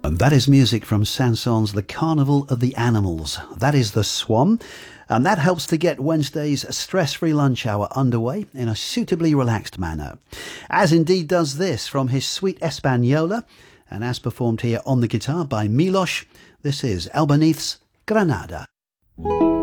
And that is music from Sanson's The Carnival of the Animals. That is The Swan. And that helps to get Wednesday's stress-free lunch hour underway in a suitably relaxed manner. As indeed does this from his Suite Española, and as performed here on the guitar by Milos, this is Albanith's Granada.